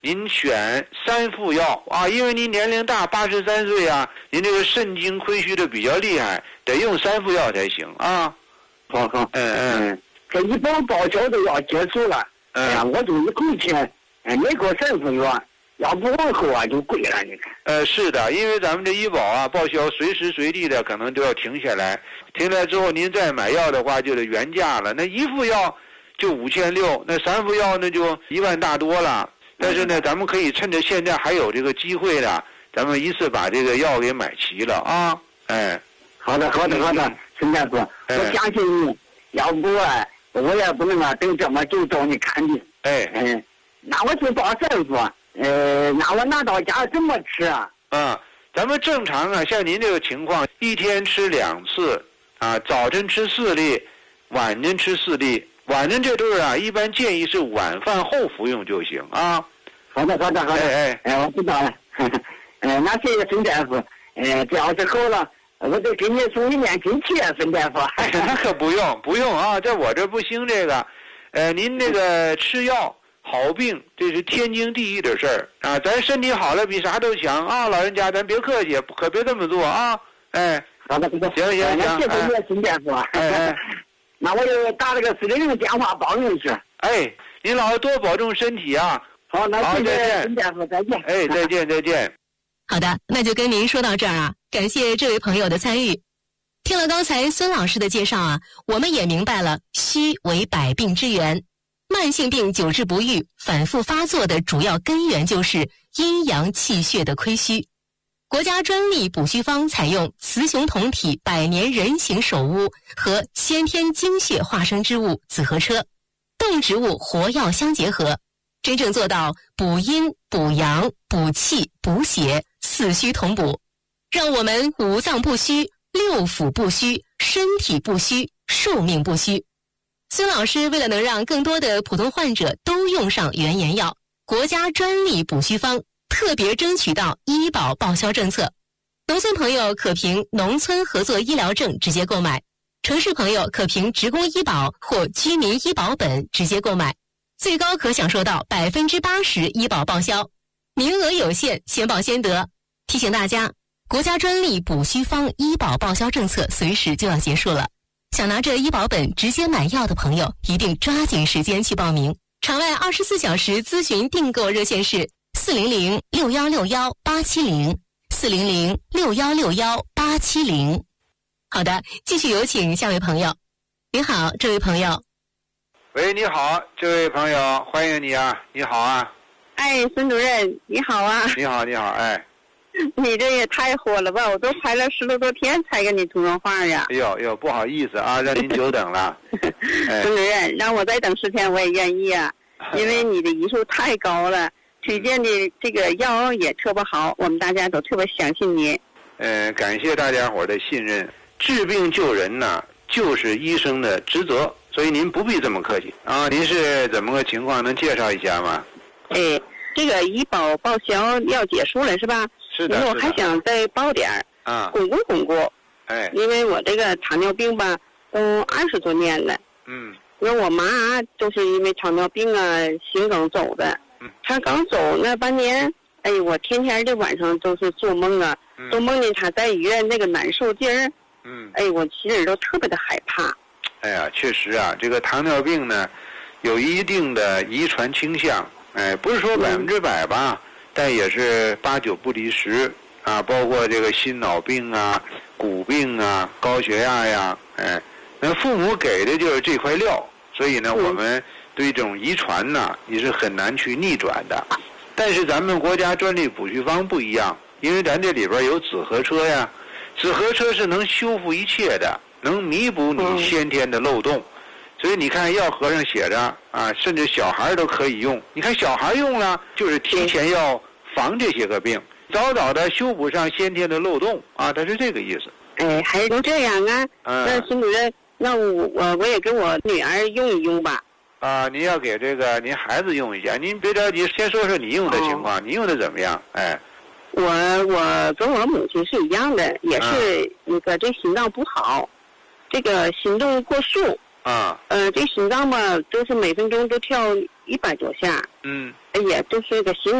您选3副药啊，因为您年龄大，83岁啊，您这个肾经亏虚的比较厉害，得用3副药才行啊。 好。这医保报销都要结束了，我就一口气，每个3副药，要不往后啊就贵了，你看。 是的，因为咱们这医保啊报销，随时随地的可能都要停下来，停下来之后您再买药的话就得原价了，那1副药就5600，那3副药那就1万大多了。但是呢，咱们可以趁着现在还有这个机会呢，咱们一次把这个药给买齐了啊！ 好的，陈大夫，我相信你，要不我也不能等这么久找你看病。那我就报3副，那我拿到家怎么吃啊？ 咱们正常啊，像您这个情况，一天吃2次啊，早晨吃4粒，晚晨吃4粒。晚上这对啊，一般建议是晚饭后服用就行啊。 好的。我知道了。那谢谢孙大夫。这要是好了，我就给你送一面锦旗啊，孙大夫。 那可不用啊，在我这不兴这个。您这个吃药好病，这是天经地义的事儿啊。咱身体好了比啥都强啊，老人家咱别客气，可别这么做啊。 好的。 行。 谢谢你，孙大夫。那我就打这个400电话报应去。 您老多保重身体啊。 好，那谢谢孙大夫，再见。 再见。 好的，那就跟您说到这儿啊，感谢这位朋友的参与。听了刚才孙老师的介绍啊，我们也明白了虚为百病之源，慢性病久治不愈，反复发作的主要根源就是阴阳气血的亏虚。国家专利补虚方采用雌雄同体百年人形首乌和先天精血化生之物紫河车，动植物活药相结合，真正做到补阴、补阳、补气、补血，4虚同补，让我们5脏不虚、6腑不虚、身体不虚、寿命不虚。孙老师为了能让更多的普通患者都用上原研药，国家专利补虚方特别争取到医保报销政策，农村朋友可凭农村合作医疗证直接购买，城市朋友可凭职工医保或居民医保本直接购买，最高可享受到80%医保报销，名额有限，先报先得。提醒大家，国家专利补虚方医保报销政策随时就要结束了，想拿着医保本直接买药的朋友，一定抓紧时间去报名。场外24小时咨询订购热线是400-6161-870，400-6161-870。好的，继续有请下位朋友。您好，这位朋友。 喂，你好，这位朋友，欢迎你啊！你好啊。 孙主任，你好啊！ 你好， 你这也太火了吧！我都排了10多天才跟你通上话呀。 哎呦，不好意思啊，让您久等了。 孙主任，让我再等10天我也愿意啊，因为你的医术太高了，推荐的这个药也特别好，我们大家都特别相信你。 感谢大家伙的信任。治病救人呢，就是医生的职责，所以您不必这么客气啊。您是怎么个情况？能介绍一下吗？ 这个医保报销要结束了是吧？ 是的。 我还想再报点巩固。因为我这个糖尿病吧，都20多年了。因为我妈就是因为糖尿病啊，心梗走的。她刚走那半年，我天天的晚上都是做梦啊，都梦见她在医院那个难受劲儿。我心里都特别的害怕。 确实啊，这个糖尿病呢，有一定的遗传倾向。不是说100%吧，但也是8、9不离10啊，包括这个心脑病啊、骨病啊、高血压呀，那父母给的就是这块料，所以呢，我们对这种遗传呢也是很难去逆转的。但是咱们国家专利补虚方不一样，因为咱这里边有紫河车呀，紫河车是能修复一切的，能弥补你先天的漏洞。所以你看药盒上写着啊，甚至小孩都可以用。你看小孩用了，就是提前要防这些个病，早早的修补上先天的漏洞啊，它是这个意思。 还能这样啊？那孙主任，那我也给我女儿用一用吧。 您要给这个您孩子用一下，您别着急，先说说你用的情况，你用的怎么样？ 我跟我母亲是一样的，也是那个这心脏不好，这个心动过速。这心脏吧，就是每分钟都跳 100多下。 嗯。 哎呀，就是个心